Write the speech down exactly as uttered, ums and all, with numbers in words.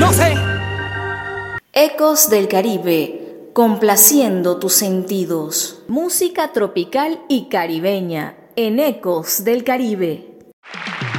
No sé. Ecos del Caribe, complaciendo tus sentidos. Música tropical y caribeña en Ecos del Caribe.